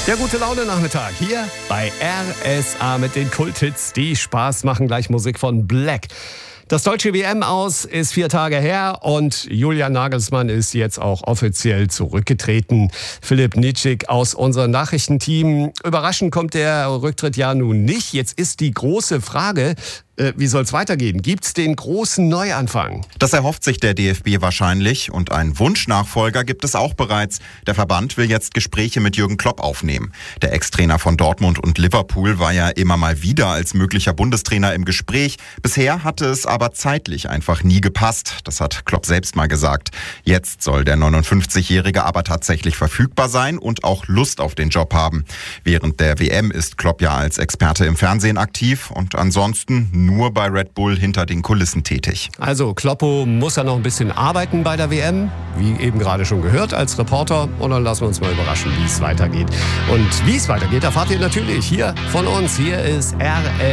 Der gute Laune-Nachmittag hier bei RSA mit den Kulthits, die Spaß machen. Gleich Musik von Black. Das deutsche WM-Aus ist 4 Tage her und Julian Nagelsmann ist jetzt auch offiziell zurückgetreten. Philipp Nitschik aus unserem Nachrichtenteam. Überraschend kommt der Rücktritt ja nun nicht. Jetzt ist die große Frage, wie soll es weitergehen? Gibt's den großen Neuanfang? Das erhofft sich der DFB wahrscheinlich und einen Wunschnachfolger gibt es auch bereits. Der Verband will jetzt Gespräche mit Jürgen Klopp aufnehmen. Der Ex-Trainer von Dortmund und Liverpool war ja immer mal wieder als möglicher Bundestrainer im Gespräch. Bisher hatte es aber zeitlich einfach nie gepasst. Das hat Klopp selbst mal gesagt. Jetzt soll der 59-Jährige aber tatsächlich verfügbar sein und auch Lust auf den Job haben. Während der WM ist Klopp ja als Experte im Fernsehen aktiv und ansonsten nur bei Red Bull hinter den Kulissen tätig. Also Kloppo muss ja noch ein bisschen arbeiten bei der WM, wie eben gerade schon gehört als Reporter. Und dann lassen wir uns mal überraschen, wie es weitergeht. Und wie es weitergeht, erfahrt ihr natürlich hier von uns. Hier ist RSA.